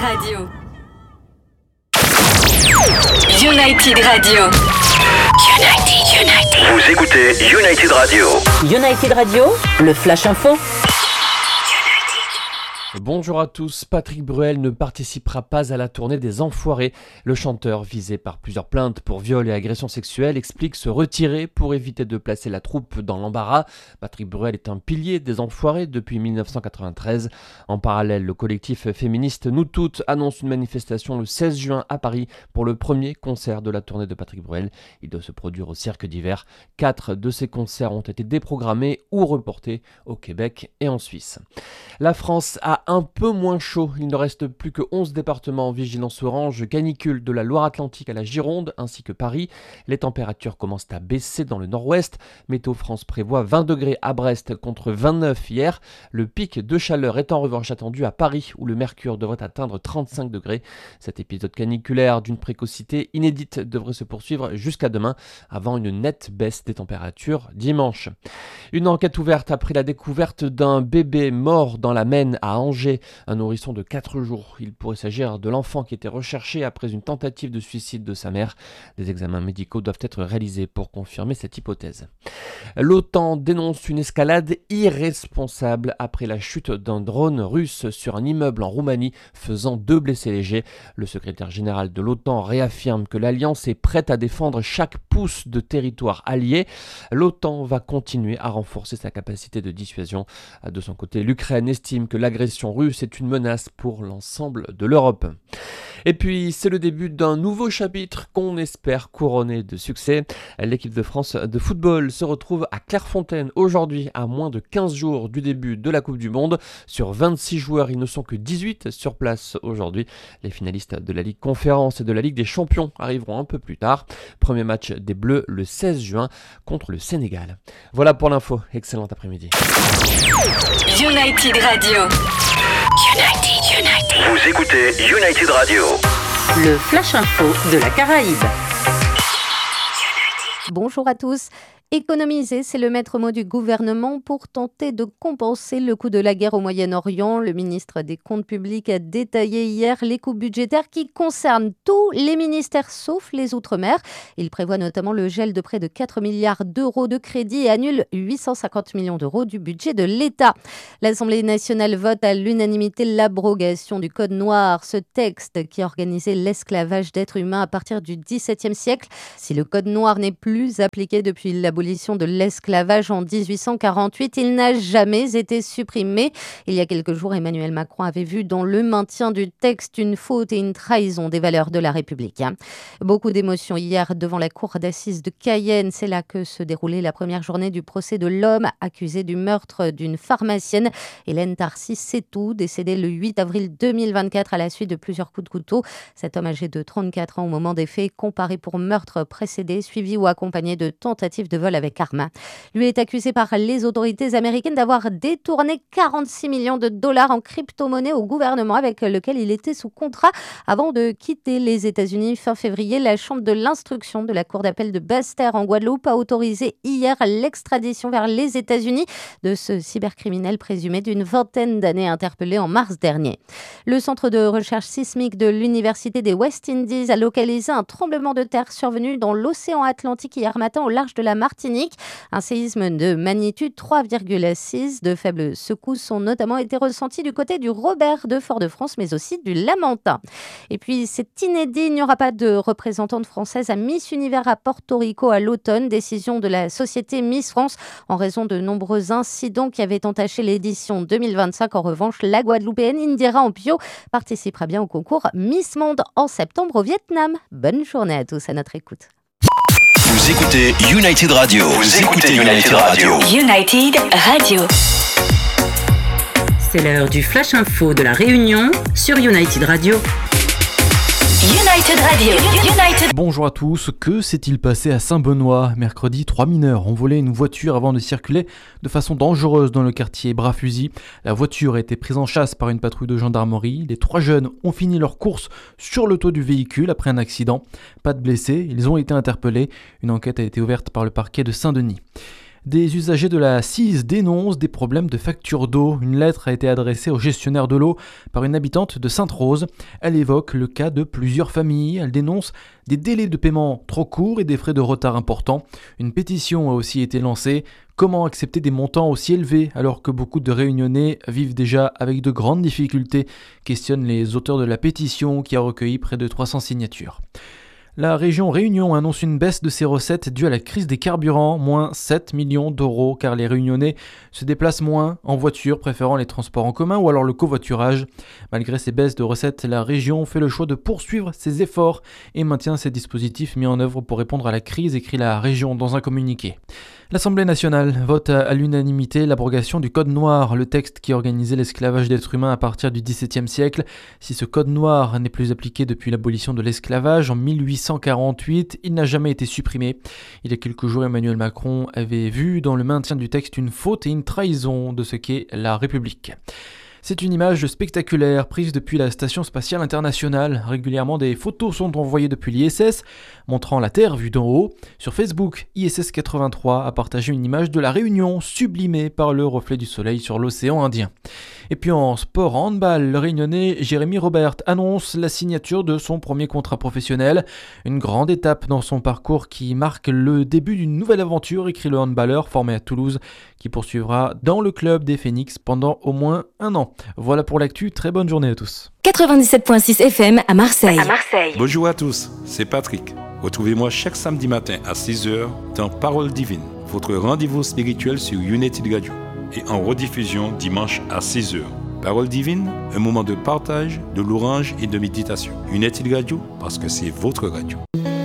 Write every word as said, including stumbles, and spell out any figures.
Radio. United Radio. United, United. Vous écoutez United Radio. United Radio, le Flash Info. Bonjour à tous, Patrick Bruel ne participera pas à la tournée des Enfoirés. Le chanteur, visé par plusieurs plaintes pour viol et agression sexuelle, explique se retirer pour éviter de placer la troupe dans l'embarras. Patrick Bruel est un pilier des Enfoirés depuis dix-neuf cent quatre-vingt-treize. En parallèle, le collectif féministe Nous Toutes annonce une manifestation le seize juin à Paris pour le premier concert de la tournée de Patrick Bruel. Il doit se produire au Cirque d'Hiver. Quatre de ces concerts ont été déprogrammés ou reportés au Québec et en Suisse. La France a un peu moins chaud. Il ne reste plus que onze départements en vigilance orange canicule de la Loire-Atlantique à la Gironde ainsi que Paris. Les températures commencent à baisser dans le nord-ouest. Météo France prévoit vingt degrés à Brest contre vingt-neuf hier. Le pic de chaleur est en revanche attendu à Paris où le mercure devrait atteindre trente-cinq degrés. Cet épisode caniculaire d'une précocité inédite devrait se poursuivre jusqu'à demain avant une nette baisse des températures dimanche. Une enquête ouverte après la découverte d'un bébé mort dans la Maine à Angers. Un nourrisson de quatre jours. Il pourrait s'agir de l'enfant qui était recherché après une tentative de suicide de sa mère. Des examens médicaux doivent être réalisés pour confirmer cette hypothèse. L'OTAN dénonce une escalade irresponsable après la chute d'un drone russe sur un immeuble en Roumanie, faisant deux blessés légers. Le secrétaire général de l'OTAN réaffirme que l'Alliance est prête à défendre chaque pouce de territoire allié. L'OTAN va continuer à renforcer sa capacité de dissuasion. De son côté, l'Ukraine estime que l'agression russe est une menace pour l'ensemble de l'Europe. Et puis, c'est le début d'un nouveau chapitre qu'on espère couronner de succès. L'équipe de France de football se retrouve à Clairefontaine aujourd'hui, à moins de quinze jours du début de la Coupe du Monde. Sur vingt-six joueurs, ils ne sont que dix-huit sur place aujourd'hui. Les finalistes de la Ligue Conférence et de la Ligue des Champions arriveront un peu plus tard. Premier match des Bleus le seize juin contre le Sénégal. Voilà pour l'info. Excellent après-midi. United Radio. United, United. Vous écoutez United Radio. Le Flash Info de la Caraïbe. Bonjour à tous. Économiser, c'est le maître mot du gouvernement pour tenter de compenser le coût de la guerre au Moyen-Orient. Le ministre des Comptes publics a détaillé hier les coupes budgétaires qui concernent tous les ministères sauf les Outre-mer. Il prévoit notamment le gel de près de quatre milliards d'euros de crédit et annule huit cent cinquante millions d'euros du budget de l'État. L'Assemblée nationale vote à l'unanimité l'abrogation du Code noir, ce texte qui organisait l'esclavage d'êtres humains à partir du dix-septième siècle. Si le Code noir n'est plus appliqué depuis l'abolition de l'esclavage en dix-huit cent quarante-huit, il n'a jamais été supprimé. Il y a quelques jours, Emmanuel Macron avait vu dans le maintien du texte une faute et une trahison des valeurs de la République. Beaucoup d'émotions hier devant la cour d'assises de Cayenne. C'est là que se déroulait la première journée du procès de l'homme accusé du meurtre d'une pharmacienne, Hélène Tarcy-Setou, décédée le huit avril deux mille vingt-quatre à la suite de plusieurs coups de couteau. Cet homme âgé de trente-quatre ans au moment des faits, comparé pour meurtre précédé, suivi ou accompagné de tentatives de vol avec arme. Lui est accusé par les autorités américaines d'avoir détourné quarante-six millions de dollars en crypto-monnaie au gouvernement avec lequel il était sous contrat avant de quitter les États-Unis fin février. La chambre de l'instruction de la cour d'appel de Basse-Terre en Guadeloupe a autorisé hier l'extradition vers les États-Unis de ce cybercriminel présumé d'une vingtaine d'années interpellé en mars dernier. Le centre de recherche sismique de l'Université des West Indies a localisé un tremblement de terre survenu dans l'océan Atlantique hier matin au large de la Martinique. Un séisme de magnitude trois virgule six. De faibles secousses ont notamment été ressenties du côté du Robert de Fort-de-France, mais aussi du Lamentin. Et puis, c'est inédit, il n'y aura pas de représentante française à Miss Univers à Porto Rico à l'automne. Décision de la société Miss France en raison de nombreux incidents qui avaient entaché l'édition deux mille vingt-cinq. En revanche, la Guadeloupéenne Indira Ampio participera bien au concours Miss Monde en septembre au Vietnam. Bonne journée à tous à notre écoute. Vous écoutez United Radio. Vous écoutez United Radio. United Radio. C'est l'heure du Flash Info de la Réunion sur United Radio. United Radio. United. Bonjour à tous, que s'est-il passé à Saint-Benoît ? Mercredi, trois mineurs ont volé une voiture avant de circuler de façon dangereuse dans le quartier Bras-Fusil. La voiture a été prise en chasse par une patrouille de gendarmerie. Les trois jeunes ont fini leur course sur le toit du véhicule après un accident. Pas de blessés, ils ont été interpellés. Une enquête a été ouverte par le parquet de Saint-Denis. Des usagers de la C I S dénoncent des problèmes de facture d'eau. Une lettre a été adressée au gestionnaire de l'eau par une habitante de Sainte-Rose. Elle évoque le cas de plusieurs familles. Elle dénonce des délais de paiement trop courts et des frais de retard importants. Une pétition a aussi été lancée. Comment accepter des montants aussi élevés alors que beaucoup de Réunionnais vivent déjà avec de grandes difficultés, questionnent les auteurs de la pétition qui a recueilli près de trois cents signatures. La région Réunion annonce une baisse de ses recettes due à la crise des carburants, moins sept millions d'euros, car les Réunionnais se déplacent moins en voiture, préférant les transports en commun ou alors le covoiturage. Malgré ces baisses de recettes, la région fait le choix de poursuivre ses efforts et maintient ses dispositifs mis en œuvre pour répondre à la crise, écrit la région dans un communiqué. L'Assemblée nationale vote à l'unanimité l'abrogation du Code noir, le texte qui organisait l'esclavage d'êtres humains à partir du dix-septième siècle. Si ce Code noir n'est plus appliqué depuis l'abolition de l'esclavage en mille huit cent quarante-huit, il n'a jamais été supprimé. Il y a quelques jours, Emmanuel Macron avait vu dans le maintien du texte une faute et une trahison de ce qu'est la République. C'est une image spectaculaire prise depuis la Station spatiale internationale. Régulièrement, des photos sont envoyées depuis l'I S S, montrant la Terre vue d'en haut. Sur Facebook, I S S quatre-vingt-trois a partagé une image de la Réunion sublimée par le reflet du soleil sur l'océan Indien. Et puis en sport handball, le Réunionnais Jérémy Robert annonce la signature de son premier contrat professionnel. Une grande étape dans son parcours qui marque le début d'une nouvelle aventure, écrit le handballeur formé à Toulouse, qui poursuivra dans le club des Phoenix pendant au moins un an. Voilà pour l'actu, très bonne journée à tous. quatre-vingt-dix-sept virgule six F M à Marseille. À Marseille. Bonjour à tous, c'est Patrick. Retrouvez-moi chaque samedi matin à six heures dans Parole Divine, votre rendez-vous spirituel sur United Radio, et en rediffusion dimanche à six heures. Parole Divine, un moment de partage, de louange et de méditation. United Radio, parce que c'est votre radio.